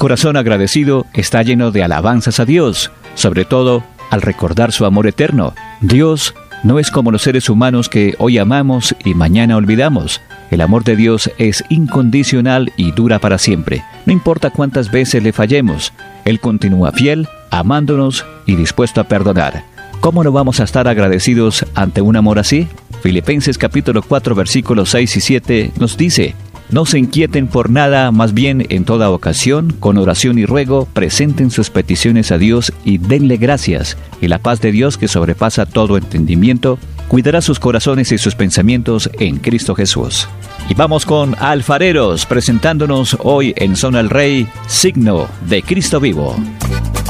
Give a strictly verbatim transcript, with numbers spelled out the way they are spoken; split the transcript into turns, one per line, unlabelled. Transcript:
corazón agradecido está lleno de alabanzas a Dios, sobre todo al recordar su amor eterno. Dios no es como los seres humanos que hoy amamos y mañana olvidamos. El amor de Dios es incondicional y dura para siempre. No importa cuántas veces le fallemos, Él continúa fiel, amándonos y dispuesto a perdonar. ¿Cómo no vamos a estar agradecidos ante un amor así? Filipenses capítulo cuatro versículos seis y siete nos dice: no se inquieten por nada, más bien en toda ocasión, con oración y ruego, presenten sus peticiones a Dios y denle gracias. Y la paz de Dios, que sobrepasa todo entendimiento, cuidará sus corazones y sus pensamientos en Cristo Jesús. Y vamos con Alfareros, presentándonos hoy en Son el Rey, Signo de Cristo Vivo.